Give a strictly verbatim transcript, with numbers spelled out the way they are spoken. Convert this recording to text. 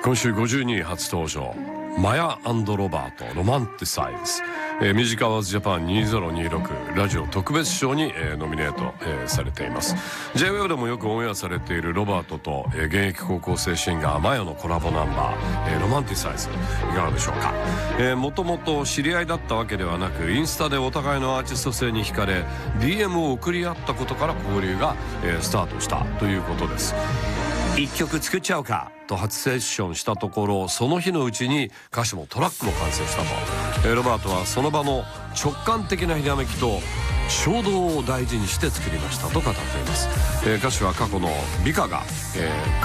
今週ごじゅうにい初登場、マヤ&ロバートロマンティサイズ、えー、ミュージックアワーズジャパンにせんにじゅうろくラジオ特別賞に、えー、ノミネート、えー、されています。 ジェイウェーブ でもよくオンエアされているロバートと、えー、現役高校生シンガーマヤのコラボナンバー、えー、ロマンティサイズ、いかがでしょうか。えー、もともと知り合いだったわけではなく、インスタでお互いのアーティスト性に惹かれ ディーエム を送り合ったことから交流が、えー、スタートしたということです。一曲作っちゃうかと初セッションしたところ、その日のうちに歌詞もトラックも完成したと、えー、ロバートはその場の直感的なひらめきと衝動を大事にして作りましたと語っています。えー、歌詞は過去の美香が、えー